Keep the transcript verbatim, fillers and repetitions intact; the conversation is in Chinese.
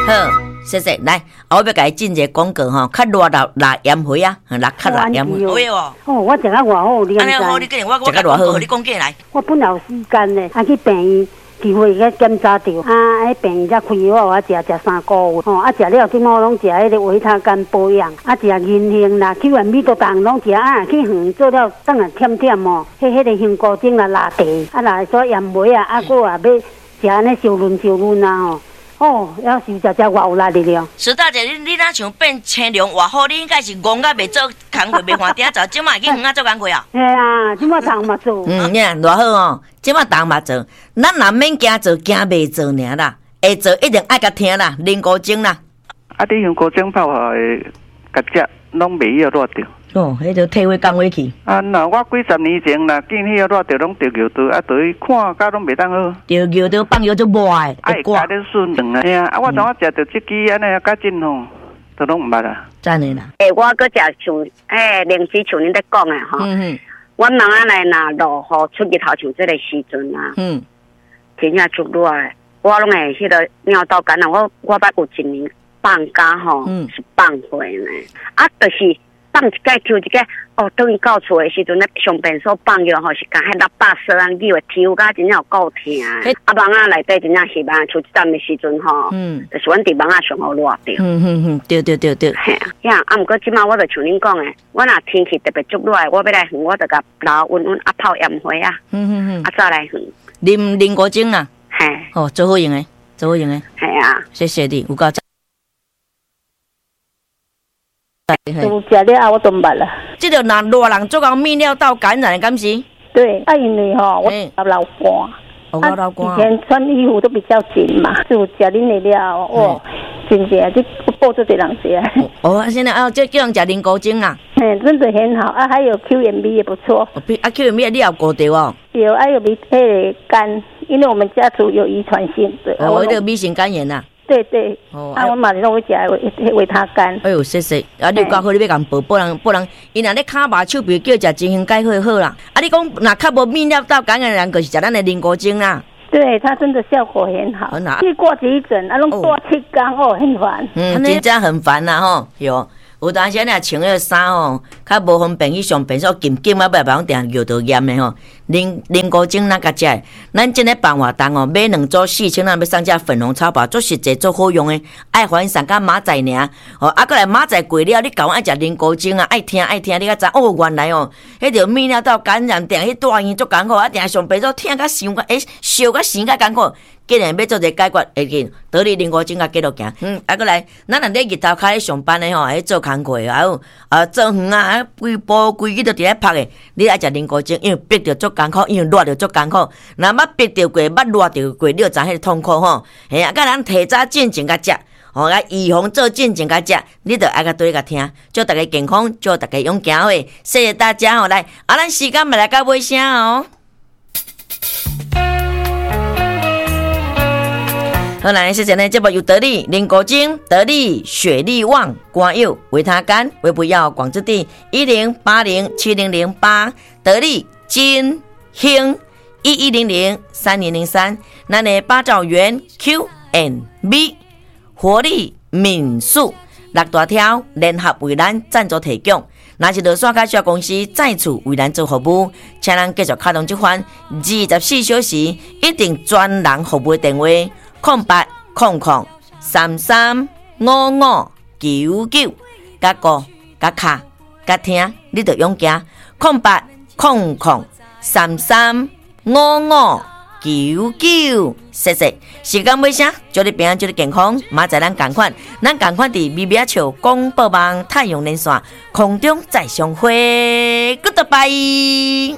好，谢谢。来，我要甲伊进一个广告吼，较热闹辣盐花啊，辣较辣盐花。 有哦， 哦，我食较偌好，你安尼好，你跟我我甲广告，你讲过来。 我本来有时间呢，啊去病院。机会去检查着，啊，迄病院才开药，我食食三个月，吼，啊食了，今我拢食迄个维他甘保养，啊食银杏啦，去完米都当拢食啊，去远做了，当然忝忝哦，迄迄个香菇精啦、拉茶，啊来说盐梅啊，啊个啊要食安尼烧润烧润啊吼。哦，要是食食偌有力的了。 石大姐，你你哪像变青龙偌好？你应该是戆甲袂做工课，袂换顶做，即马已经远啊做工课啊。 嘿啊，即马当嘛做。 嗯，你看偌好哦，即马当嘛做，咱若免惊做，惊袂做尔啦。会做一定爱甲听啦，啉古精啦。 啊，你用古精泡下的，甲只拢袂晓热着。 哦，迄就退位降位去。 啊，那我几十年前啦，见迄个热着拢着牛刀，啊，对看甲拢袂当好。 着牛刀放药就无诶， 会挂咧顺两啊。嘿啊，啊，我怎我食着即支安尼啊，较真吼，都拢毋捌啊。 真诶啦。 诶，我搁食像诶，灵芝像恁咧讲诶吼。嗯嗯。阮mam仔来若落雨出日头像即个时阵啊。嗯。真正足热诶，我拢会迄个尿道感染，我我捌有一年放假吼，嗯、是放回呢，啊，就是。放一盖抽一盖，哦，等伊到厝的时阵咧，上便所放药吼，是甲迄六百色安叫的抽，甲真正有够疼。啊，网仔内底真正是网出站的时阵吼，嗯，就是阮伫网仔上好热着。嗯嗯嗯，对对对对。嘿啊，呀，啊，毋过即马我就像恁讲的，我若天气特别足热，我要来远，我就甲老温温啊泡盐花啊。嗯嗯嗯。啊，再来远。啉啉果精啊。嘿。哦，做好用的，做好用的。系啊。谢谢你，有够赞。 都食了啊，我都捌啦。 这个若热人做到泌尿道感染，敢是？ 对，啊，因为吼，我流汗， 啊，流汗， 以前穿衣服都比较紧嘛，就食恁的了，哦，真正这报做这人食。 哦，现在啊，这叫人食灵果精啊。 嗯，真的很好啊，还有 Q M B 也不错。 啊 ，Q M B 你有过掉哦？ 有，还有米那个肝，因为我们家族有遗传性的。 哦，这个乙型肝炎呐。 对对，哦，啊，我嘛是拢会食维维他肝。 哎呦，谢谢，啊，你讲好，你要共报报人，报人，伊若咧骹麻手臂叫食真香钙会好啦。啊，你讲若较无泌尿道感染的人，就是食咱的灵果精啦。 对，它真的效果很好。很好。去挂急诊，啊，拢挂七天哦，很烦。 嗯，真正很烦啦吼，有。有当时若穿迄个衫吼，较无方便去上便所紧紧啊，不然定尿道炎的吼。灵灵果精哪个食？咱真个办活动哦，买两组四千，咱要送只粉红草包，做实际做好用的。爱还上甲马仔尔，哦，啊，过来马仔过了，你讲爱食灵果精啊，爱听爱听，你甲知哦，原来哦，迄条泌尿道感染定迄大院足艰苦，啊，定上便所听甲伤甲，诶，烧甲死甲艰苦。既然要做一个解决，会紧得你灵果精甲继续行。嗯，啊，过来，咱若咧日头开上班的吼，喺做工课，还有啊做远啊，啊规步规矩都伫咧拍的。你爱食灵果精，因为逼着足艰苦，因为热着足艰苦。若捌逼着过，捌热着过，你就知迄个痛苦吼。嘿啊，甲咱提早进前甲食，吼，啊预防做进前甲食，你着爱甲对甲听。祝大家健康，祝大家勇敢诶！谢谢大家吼，来，啊，咱时间咪来到尾声哦。好，来，谢谢呢。这部有得力灵果精、得力雪力旺、瓜柚、维他肝、维补药、广之地一零八零七零零八，得力金兴一一零零三零零三，咱的八兆元 Q and B 活力敏速六大条联合为咱赞助提供。若是落线介绍公司再次为咱做服务，请咱继续开通这款二十四小时一定专人服务电话。空八空空三三五五九九，甲个甲卡甲听，你着勇敢。空八空空三三五五九九，谢谢。时间尾声，祝你平安，祝你健康。马仔咱共款，咱共款伫咪咪笑广播网太阳连线空中再相会 ，Goodbye。